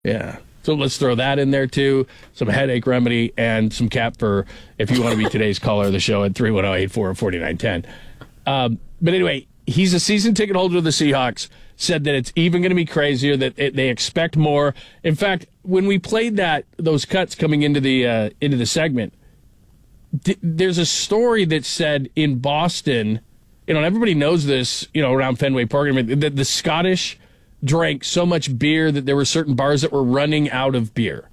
Yeah. So let's throw that in there, too. Some headache remedy and some cap for if you want to be today's caller of the show at 310-840-4910. But anyway, he's a season ticket holder of the Seahawks, said that it's even going to be crazier, that they expect more. In fact, when we played those cuts coming into the segment, there's a story that said in Boston, and everybody knows this, around Fenway Park, that the Scottish drank so much beer that there were certain bars that were running out of beer.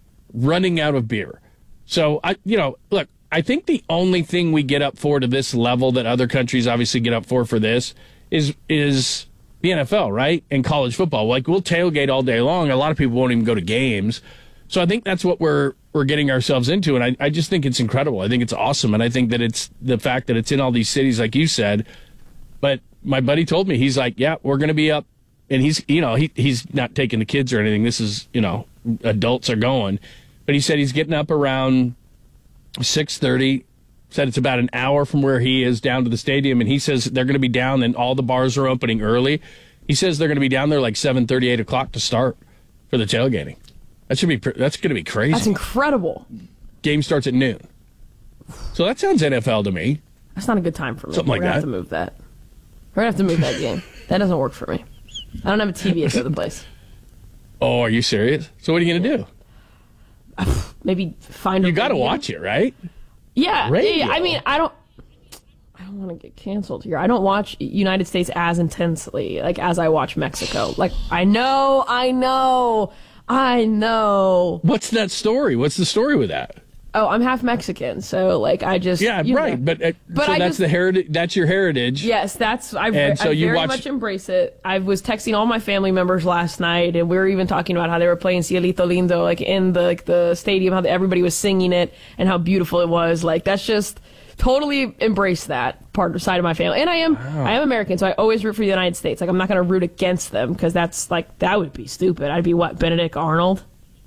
So, look, I think the only thing we get up for to this level that other countries obviously get up for this is the NFL, right? And college football. Like, we'll tailgate all day long. A lot of people won't even go to games. So I think that's what we're getting ourselves into, and I just think it's incredible. I think it's awesome, and I think that it's the fact that it's in all these cities, like you said. But my buddy told me, he's like, yeah, we're going to be up. And he's not taking the kids or anything. This is, adults are going. But he said he's getting up around 6:30. Said it's about an hour from where he is down to the stadium. And he says they're going to be down and all the bars are opening early. He says they're going to be down there like 7:30, 8 o'clock to start for the tailgating. That's going to be crazy. That's incredible. Game starts at noon. So that sounds NFL to me. That's not a good time for me. Something like that. We're going to have to move that game. That doesn't work for me. I don't have a TV at the other place. Oh, are you serious? So what are you going to do? Maybe find a You got to watch it, right? Yeah. Radio. I mean, I don't want to get canceled here. I don't watch United States as intensely, like, as I watch Mexico. Like, I know. What's that story? What's the story with that? Oh, I'm half Mexican, so like I just right. But so that's the heritage. That's your heritage. Yes, I very much embrace it. I was texting all my family members last night, and we were even talking about how they were playing Cielito Lindo, like in the stadium, how everybody was singing it, and how beautiful it was. Like that's just totally embrace that side of my family. And I am American, so I always root for the United States. Like I'm not going to root against them because that's like that would be stupid. I'd be Benedict Arnold,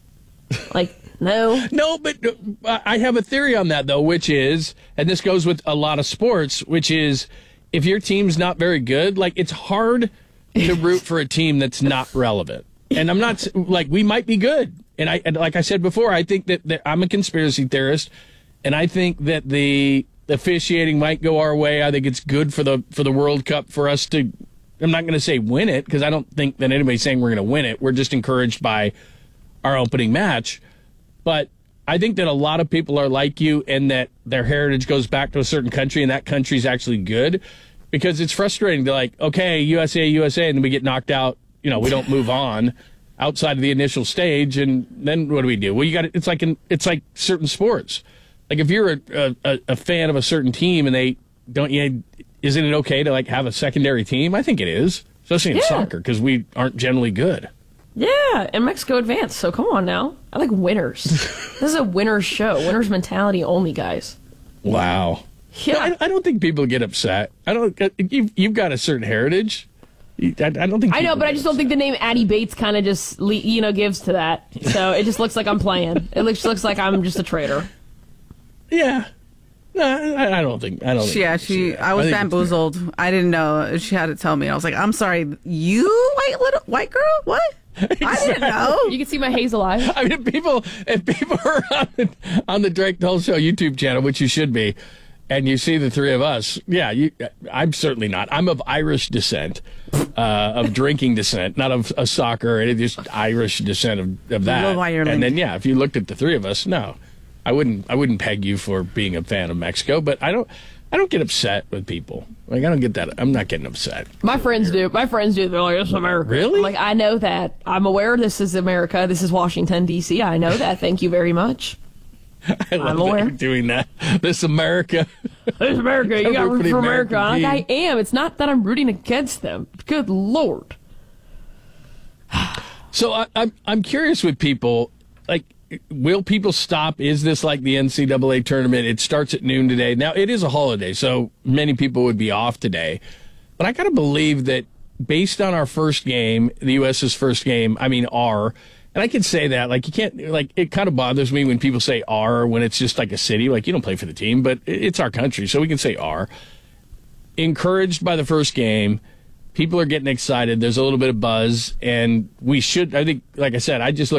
like. No, but I have a theory on that, though, which is, and this goes with a lot of sports, which is if your team's not very good, like it's hard to root for a team that's not relevant. And I'm not, like, we might be good. And like I said before, I think that I'm a conspiracy theorist, and I think that the officiating might go our way. I think it's good for the World Cup for us to, I'm not going to say win it, because I don't think that anybody's saying we're going to win it. We're just encouraged by our opening match. But I think that a lot of people are like you and that their heritage goes back to a certain country and that country's actually good because it's frustrating to like, okay, USA, and then we get knocked out. We don't move on outside of the initial stage. And then what do? Well, it's like certain sports. Like if you're a fan of a certain team and isn't it okay to like have a secondary team? I think it is, especially in soccer because we aren't generally good. Yeah, and Mexico advanced, so come on now. I like winners. This is a winner's show. Winner's mentality only, guys. Wow. Yeah. I don't think people get upset. You've got a certain heritage. I don't think. I know, but I just don't think the name Addie Bates kind of just gives to that. So it just looks like I'm playing. It looks like I'm just a traitor. Yeah. No, I don't think. I was bamboozled. I didn't know. She had to tell me. I was like, I'm sorry. You white girl? What? Exactly. I didn't know. You can see my hazel eyes. I mean, if people are on the Drake Tull Show YouTube channel, which you should be, and you see the three of us, I'm certainly not. I'm of Irish descent, of drinking descent, not of soccer, and just Irish descent of that. And then, if you looked at the three of us, no, I wouldn't peg you for being a fan of Mexico, but I don't get upset with people. Like, I don't get that. I'm not getting upset. My friends do. They're like, it's America. Really? I'm like, I know that. I'm aware this is America. This is Washington, D.C. I know that. Thank you very much. I'm aware. That you're doing that. This America. This America. You got to root for America. Like, I am. It's not that I'm rooting against them. Good Lord. So I'm curious with people, like, will people stop? Is this like the NCAA tournament? It starts at noon today. Now, it is a holiday, so many people would be off today. But I got to believe that based on our first game, the U.S.'s first game, and I can say that, like, you can't, like, it kind of bothers me when people say our when it's just like a city. Like, you don't play for the team, but it's our country, so we can say our. Encouraged by the first game, People are getting excited. There's a little bit of buzz, and we should. I think, like I said, I just look